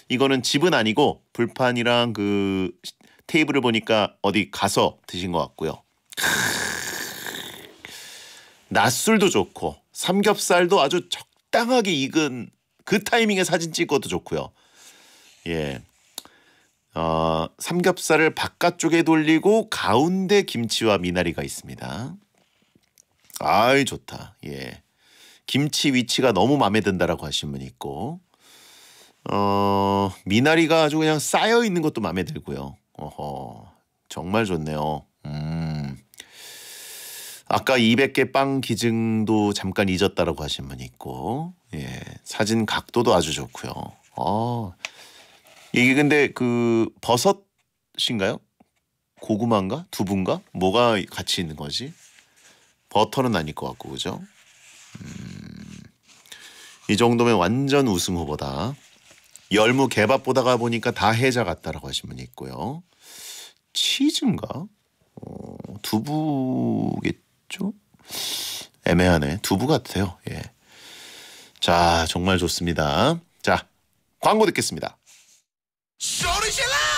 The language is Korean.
이거는 집은 아니고 불판이랑 그 테이블을 보니까 어디 가서 드신 것 같고요. 낮술도 좋고 삼겹살도 아주 적당하게 익은 그 타이밍에 사진 찍어도 좋고요. 예. 삼겹살을 바깥쪽에 돌리고 가운데 김치와 미나리가 있습니다. 아이 좋다. 예. 김치 위치가 너무 마음에 든다라고 하신 분이 있고 미나리가 아주 그냥 쌓여 있는 것도 마음에 들고요. 정말 좋네요. 아까 200개 빵 기증도 잠깐 잊었다라고 하신 분이 있고 예. 사진 각도도 아주 좋고요. 이게 근데 그 버섯인가요? 고구마인가? 두부인가? 뭐가 같이 있는 거지? 버터는 아닐 것 같고 그죠? 이 정도면 완전 우승 후보다. 열무 개밥 보다가 보니까 다 해자 같다라고 하신 분이 있고요. 치즈인가? 두부겠죠? 애매하네. 두부 같아요. 예. 자, 정말 좋습니다. 자, 광고 듣겠습니다. 소리 질러!